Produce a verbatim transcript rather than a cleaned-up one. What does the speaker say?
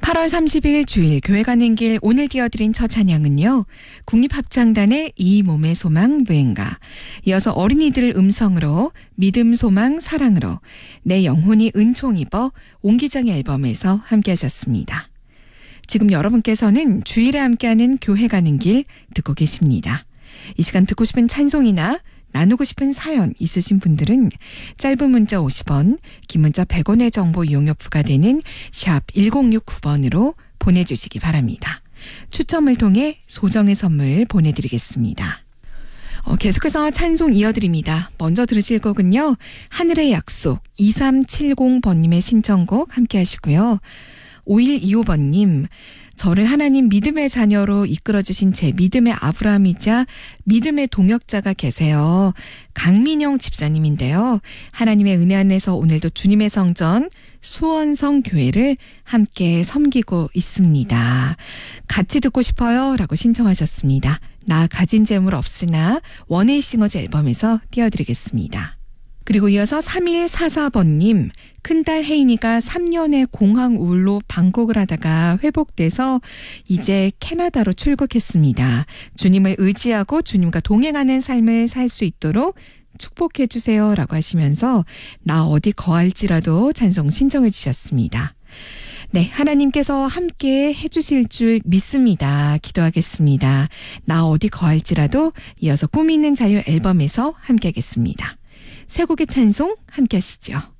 팔월 삼십일 주일 교회 가는 길 오늘 기어드린 첫 찬양은요. 국립합창단의 이 몸의 소망 무엔가. 이어서 어린이들 음성으로 믿음 소망 사랑으로 내 영혼이 은총 입어 옹기장의 앨범에서 함께 하셨습니다. 지금 여러분께서는 주일에 함께하는 교회 가는 길 듣고 계십니다. 이 시간 듣고 싶은 찬송이나 나누고 싶은 사연 있으신 분들은 짧은 문자 오십 원, 긴 문자 백 원의 정보 이용료 부과되는 샵 일공육구 번으로 보내주시기 바랍니다. 추첨을 통해 소정의 선물 보내드리겠습니다. 어, 계속해서 찬송 이어드립니다. 먼저 들으실 곡은요. 하늘의 약속 이삼칠공 번님의 신청곡 함께 하시고요. 오일이오 번님, 저를 하나님 믿음의 자녀로 이끌어주신 제 믿음의 아브라함이자 믿음의 동역자가 계세요. 강민영 집사님인데요. 하나님의 은혜 안에서 오늘도 주님의 성전 수원성 교회를 함께 섬기고 있습니다. 같이 듣고 싶어요 라고 신청하셨습니다. 나 가진 재물 없으나 원에이 싱어즈 앨범에서 띄워드리겠습니다. 그리고 이어서 삼일사사 번님, 큰딸 혜인이가 삼 년의 공황 우울로 방콕을 하다가 회복돼서 이제 캐나다로 출국했습니다. 주님을 의지하고 주님과 동행하는 삶을 살 수 있도록 축복해 주세요 라고 하시면서 나 어디 거할지라도 찬송 신청해 주셨습니다. 네, 하나님께서 함께 해주실 줄 믿습니다. 기도하겠습니다. 나 어디 거할지라도 이어서 꿈이 있는 자유 앨범에서 함께 하겠습니다. 세 곡의 찬송 함께 하시죠.